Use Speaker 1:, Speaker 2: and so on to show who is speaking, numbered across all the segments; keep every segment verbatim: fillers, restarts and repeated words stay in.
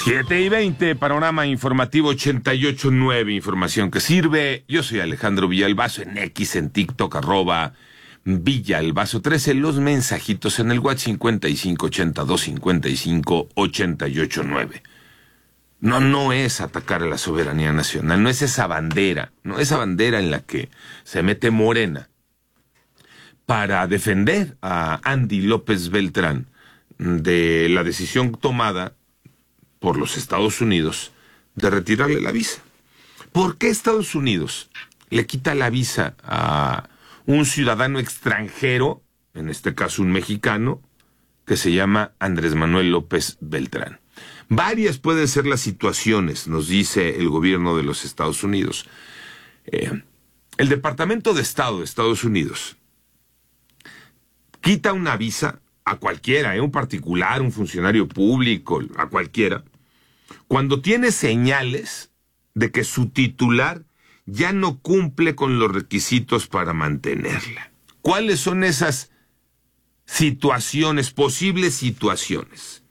Speaker 1: siete y veinte, panorama informativo ochenta y ocho punto nueve, información que sirve. Yo soy Alejandro Villalbazo, en X, en TikTok, arroba Villalbazo trece, los mensajitos en el WhatsApp cincuenta y cinco ochenta y dos cincuenta y cinco ochenta y ocho nueve. No, no es atacar a la soberanía nacional, no es esa bandera, no esa bandera en la que se mete Morena para defender a Andy López Beltrán de la decisión tomada por los Estados Unidos de retirarle la visa. ¿Por qué Estados Unidos le quita la visa a un ciudadano extranjero, en este caso un mexicano, que se llama Andrés Manuel López Beltrán? Varias pueden ser las situaciones, nos dice el gobierno de los Estados Unidos. Eh, el Departamento de Estado de Estados Unidos quita una visa a cualquiera, ¿eh? Un particular, un funcionario público, a cualquiera, cuando tiene señales de que su titular ya no cumple con los requisitos para mantenerla. ¿Cuáles son esas situaciones, posibles situaciones?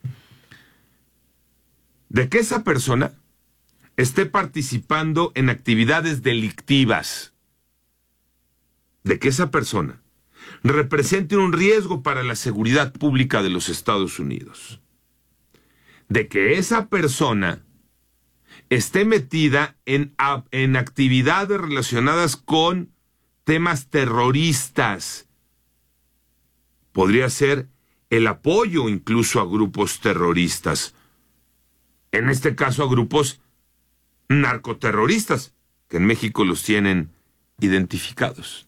Speaker 1: De que esa persona esté participando en actividades delictivas, de que esa persona represente un riesgo para la seguridad pública de los Estados Unidos, de que esa persona esté metida en, en actividades relacionadas con temas terroristas. Podría ser el apoyo incluso a grupos terroristas, en este caso a grupos narcoterroristas, que en México los tienen identificados.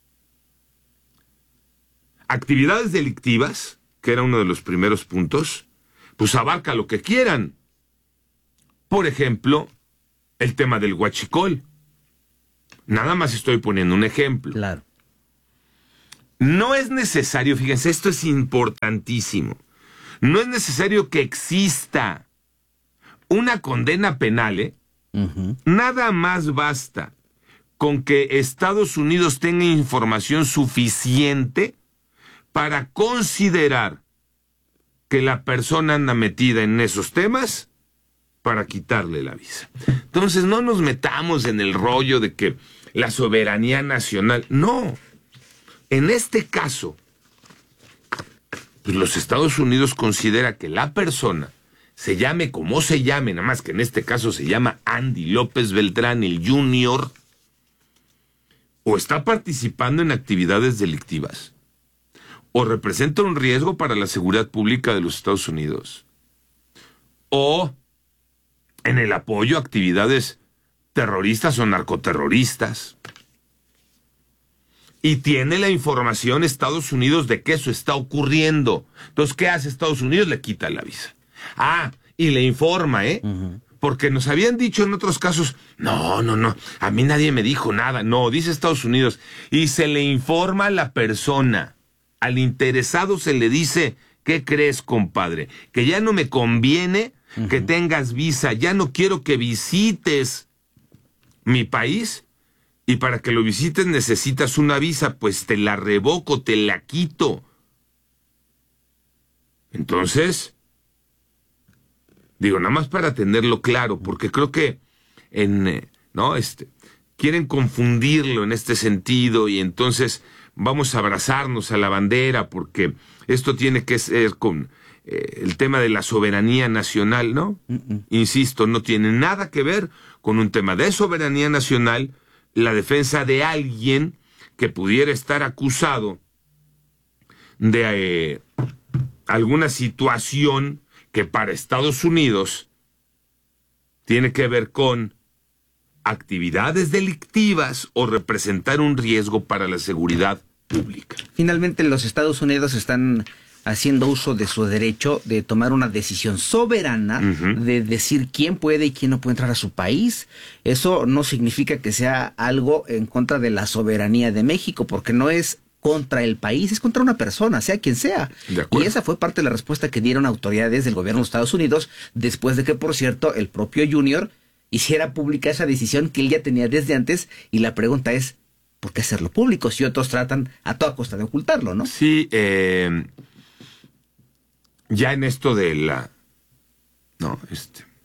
Speaker 1: Actividades delictivas, que era uno de los primeros puntos, pues abarca lo que quieran. Por ejemplo, el tema del huachicol. Nada más estoy poniendo un ejemplo.
Speaker 2: Claro.
Speaker 1: No es necesario, fíjense, esto es importantísimo. No es necesario que exista una condena penal, ¿eh? Uh-huh. Nada más basta con que Estados Unidos tenga información suficiente para considerar que la persona anda metida en esos temas para quitarle la visa. Entonces no nos metamos en el rollo de que la soberanía nacional, no. En este caso, pues los Estados Unidos considera que la persona, se llame como se llame, nada más que en este caso se llama Andy López Beltrán, el Junior, o está participando en actividades delictivas, o representa un riesgo para la seguridad pública de los Estados Unidos, o en el apoyo a actividades terroristas o narcoterroristas, y tiene la información Estados Unidos de que eso está ocurriendo. Entonces, ¿qué hace Estados Unidos? Le quita la visa. Ah, y le informa, ¿eh? Uh-huh. Porque nos habían dicho en otros casos, no, no, no, a mí nadie me dijo nada. No, dice Estados Unidos, y se le informa a la persona. Al interesado se le dice, ¿qué crees, compadre? Que ya no me conviene uh-huh. que tengas visa, ya no quiero que visites mi país, y para que lo visites necesitas una visa, pues te la revoco, te la quito. Entonces, digo, nada más para tenerlo claro, porque creo que en, no, este, quieren confundirlo en este sentido, y entonces vamos a abrazarnos a la bandera porque esto tiene que ser con eh, el tema de la soberanía nacional, ¿no? Uh-uh. Insisto, no tiene nada que ver con un tema de soberanía nacional, la defensa de alguien que pudiera estar acusado de eh, alguna situación que para Estados Unidos tiene que ver con actividades delictivas o representar un riesgo para la seguridad pública.
Speaker 2: Finalmente, los Estados Unidos están haciendo uso de su derecho de tomar una decisión soberana uh-huh. de decir quién puede y quién no puede entrar a su país. Eso no significa que sea algo en contra de la soberanía de México, porque no es contra el país, es contra una persona, sea quien sea. Y esa fue parte de la respuesta que dieron autoridades del gobierno de Estados Unidos, después de que, por cierto, el propio Junior hiciera pública esa decisión que él ya tenía desde antes, y la pregunta es, ¿por qué hacerlo público si otros tratan a toda costa de ocultarlo, no?
Speaker 1: Sí, eh, ya en esto de la, no, este,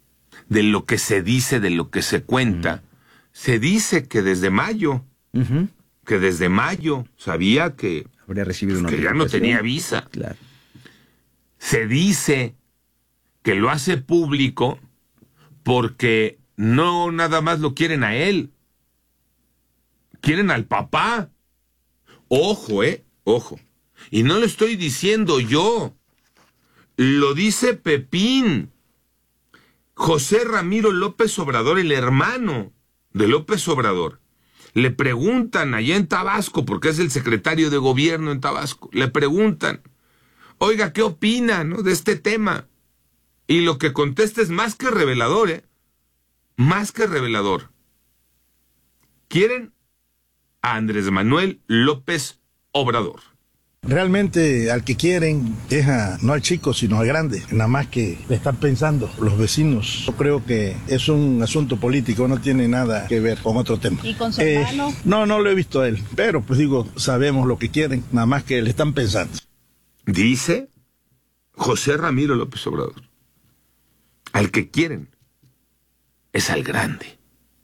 Speaker 1: de lo que se dice, de lo que se cuenta, uh-huh. se dice que desde mayo, uh-huh. que desde mayo sabía que,
Speaker 2: habría recibido una
Speaker 1: que ya no tenía visa.
Speaker 2: Claro.
Speaker 1: Se dice que lo hace público porque no nada más lo quieren a él, quieren al papá. Ojo, eh, ojo. Y no lo estoy diciendo yo, lo dice Pepín. José Ramiro López Obrador, el hermano de López Obrador. Le preguntan allá en Tabasco, porque es el secretario de gobierno en Tabasco, le preguntan, oiga, ¿qué opina, no, de este tema? Y lo que contesta es más que revelador, ¿eh? Más que revelador. Quieren a Andrés Manuel López Obrador.
Speaker 3: Realmente al que quieren es a, no al chico, sino al grande, nada más que le están pensando los vecinos. Yo creo que es un asunto político, no tiene nada que ver con otro tema.
Speaker 4: ¿Y con su
Speaker 3: eh,
Speaker 4: hermano?
Speaker 3: No, no lo he visto a él, pero pues digo, sabemos lo que quieren, nada más que le están pensando.
Speaker 1: Dice José Ramiro López Obrador, al que quieren es al grande.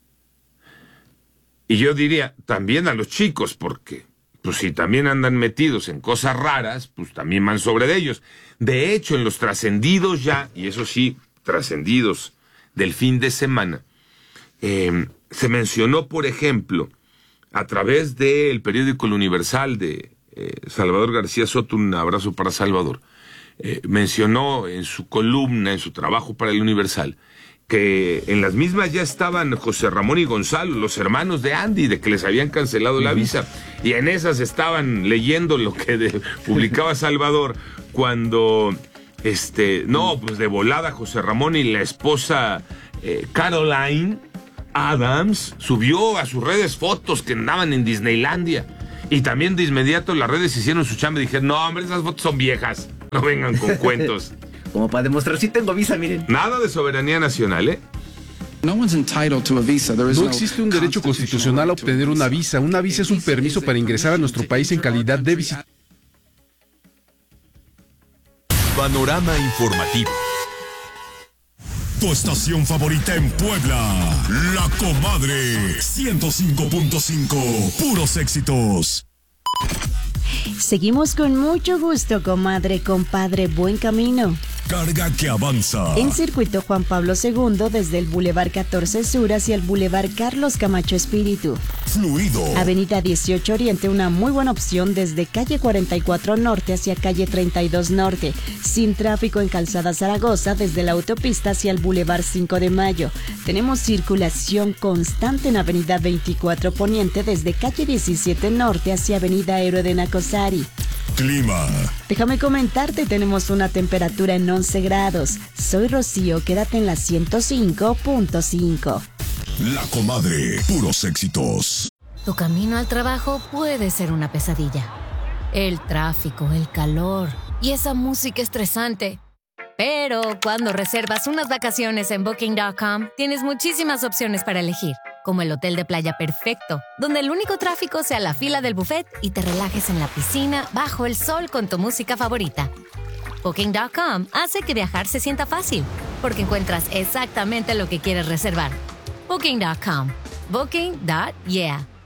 Speaker 1: Y yo diría, también a los chicos, porque pues si también andan metidos en cosas raras, pues también van sobre de ellos. De hecho, en los trascendidos ya, y eso sí, trascendidos del fin de semana, eh, se mencionó, por ejemplo, a través del periódico El Universal de eh, Salvador García Soto, un abrazo para Salvador, eh, mencionó en su columna, en su trabajo para El Universal, que en las mismas ya estaban José Ramón y Gonzalo, los hermanos de Andy, de que les habían cancelado la visa, y en esas estaban leyendo lo que de, publicaba Salvador, cuando, este, no, pues de volada José Ramón y la esposa eh, Caroline Adams subió a sus redes fotos que andaban en Disneylandia, y también de inmediato las redes hicieron su chamba y dijeron, no, hombre, esas fotos son viejas, no vengan con cuentos.
Speaker 2: Como para demostrar si tengo visa, miren.
Speaker 1: Nada de soberanía nacional, ¿eh?
Speaker 5: No existe un derecho constitucional a obtener una visa. Una visa es un permiso para ingresar a nuestro país en calidad de visitante.
Speaker 6: Panorama informativo.
Speaker 7: Tu estación favorita en Puebla, La Comadre, ciento cinco punto cinco, puros éxitos.
Speaker 4: Seguimos con mucho gusto, comadre, compadre, buen camino.
Speaker 7: Carga que avanza.
Speaker 4: En circuito Juan Pablo segundo, desde el Boulevard catorce Sur hacia el Boulevard Carlos Camacho Espíritu.
Speaker 7: Fluido.
Speaker 4: Avenida dieciocho Oriente, una muy buena opción desde calle cuarenta y cuatro Norte hacia calle treinta y dos Norte. Sin tráfico en Calzada Zaragoza, desde la autopista hacia el Boulevard cinco de Mayo. Tenemos circulación constante en Avenida veinticuatro Poniente, desde calle diecisiete Norte hacia Avenida Héroe de Nacosari.
Speaker 7: Clima.
Speaker 4: Déjame comentarte, tenemos una temperatura en once grados. Soy Rocío, quédate en la ciento cinco punto cinco.
Speaker 7: La Comadre, puros éxitos.
Speaker 8: Tu camino al trabajo puede ser una pesadilla. El tráfico, el calor y esa música estresante. Pero cuando reservas unas vacaciones en Booking punto com, tienes muchísimas opciones para elegir, como el hotel de playa perfecto, donde el único tráfico sea la fila del buffet y te relajes en la piscina bajo el sol con tu música favorita. Booking punto com hace que viajar se sienta fácil, porque encuentras exactamente lo que quieres reservar. Booking punto com. Booking. Yeah.